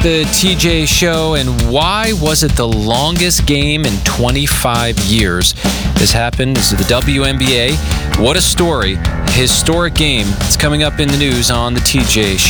the TJ Show, and why was it the longest game in 25 years? This happened. This is the WNBA. What a story. Historic game. It's coming up in the news on the TJ Show.